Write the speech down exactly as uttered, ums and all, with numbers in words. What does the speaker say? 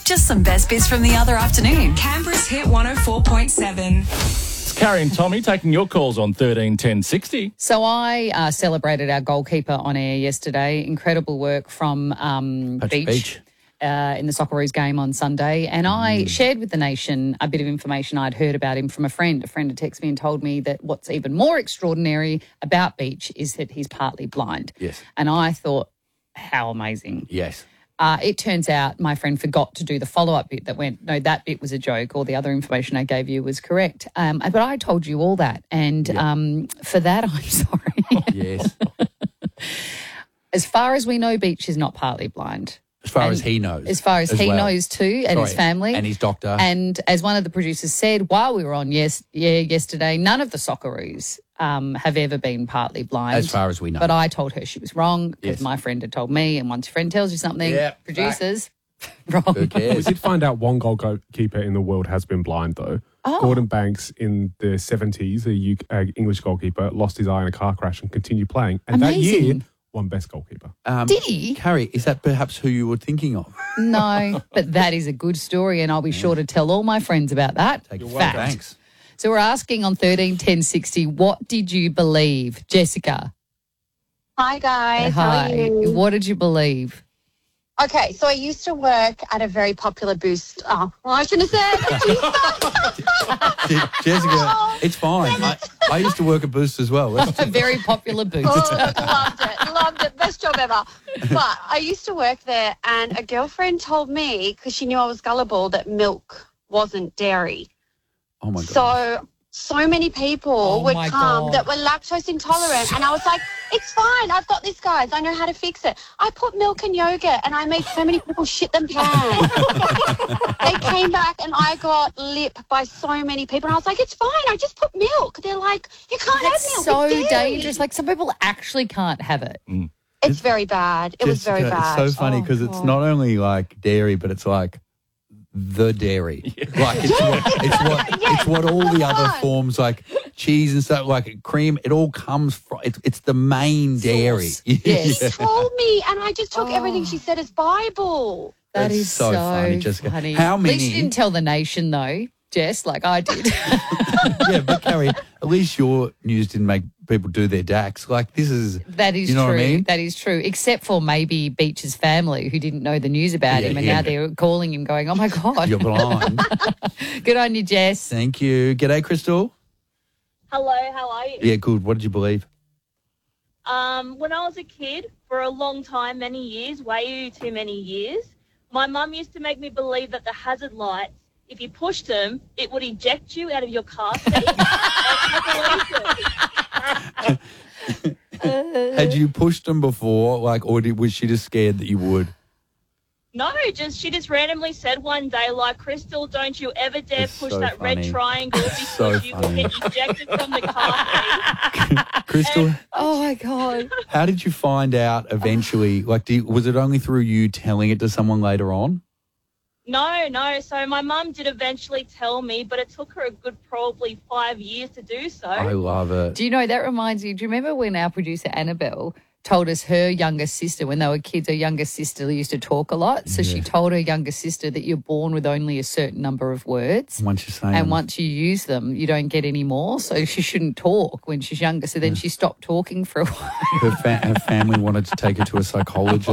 just some best bits from the other afternoon. Canberra's Hit one oh four point seven. It's Carrie and Tommy taking your calls on thirteen ten sixty. So I uh, celebrated our goalkeeper on air yesterday. Incredible work from um, Patrick Beach. Beach. Uh, in the Socceroos game on Sunday, and I shared with the nation a bit of information I'd heard about him from a friend. A friend had texted me and told me that what's even more extraordinary about Beach is that he's partly blind. Yes. And I thought, how amazing. Yes. Uh, it turns out my friend forgot to do the follow-up bit that went, no, that bit was a joke, or the other information I gave you was correct. Um, but I told you all that, and Yeah. um, for that, I'm sorry. Yes. As far as we know, Beach is not partly blind. As far And as he knows. As far as, he well. knows too, and his Sorry, family. and his doctor. And as one of the producers said while we were on yes, yeah, yesterday, none of the Socceroos um, have ever been partly blind. As far as we know. But I told her she was wrong because Yes. my friend had told me, and once your friend tells you something, Yeah, producers, wrong. Who We cares? did find out one goalkeeper in the world has been blind, though. Oh. Gordon Banks in the seventies, a U K, uh, English goalkeeper, lost his eye in a car crash and continued playing. And that year, Amazing. won best goalkeeper. Um, Did he? Carrie, is that perhaps who you were thinking of? No, but that is a good story, and I'll be sure to tell all my friends about that. Take Fact. Thanks. So we're asking on thirteen ten sixty, what did you believe? Jessica, Hi guys, how hi. are you? What did you believe? Okay, so I used to work at a very popular boost. Oh, well, I shouldn't have said. Je- Jessica, it's fine. I, I used to work at Boost as well. Let's- A very popular booth. Oh, loved it, loved it, best job ever. But I used to work there, and a girlfriend told me because she knew I was gullible that milk wasn't dairy. oh, my God. So, so many people Oh would my come God. that were lactose intolerant, and I was like, "It's fine. I've got this, guys. I know how to fix it." I put milk in yogurt, and I made so many people shit them pants. They came back, and I got lip by so many people, and I was like, "It's fine. I just put milk." They're like, "You can't That's have milk. so it's dairy." dangerous. Like, some people actually can't have it. It's very bad. It was very Jessica, bad. It's so funny Oh, because it's God. not only like dairy, but it's like the dairy. Like it's what it's what it's what all the other on. forms like cheese and stuff like cream. It all comes from. It's, it's the main dairy. Yes. She told me, and I just took Oh. everything she said as Bible. That That's is so so, funny, Jessica. funny. How At least you many- didn't tell the nation, though, Jess, like I did. Yeah, but Carrie, at least your news didn't make people do their D A Cs. Like this is. That is You know true. what I mean? That is true. Except for maybe Beach's family who didn't know the news about Yeah, him, and yeah. now they're calling him going, "Oh my God, You're blind. good on you, Jess." Thank you. G'day, Crystal. Hello, how are you? Yeah, good. What did you believe? Um, when I was a kid, for a long time, many years, way too many years, my mum used to make me believe that the hazard lights, if you pushed them, it would eject you out of your car seat. And I believed it. Had you pushed them before, like, or did, was she just scared that you would? No, just she just randomly said one day, like, "Crystal, don't you ever dare That's push so that red funny. triangle because so you will funny. get ejected from the car seat." Crystal, Oh my God. how did you find out eventually? Like, do you, was it only through you telling it to someone later on? No, no. So my mum did eventually tell me, but it took her a good probably five years to do so. I love it. Do you know, that reminds me, do you remember when our producer Annabelle told us her younger sister, when they were kids, her younger sister used to talk a lot. So she told her younger sister that you're born with only a certain number of words. Once you say And them. once you use them, you don't get any more. So she shouldn't talk when she's younger. So then she stopped talking for a while. her, fa- her family wanted to take her to a psychologist.